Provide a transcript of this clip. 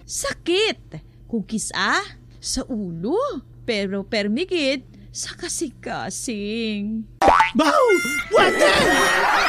sakit. Kung kisa, sa ulo. Pero permigid, sa kasing-kasing. Baw! Wag na!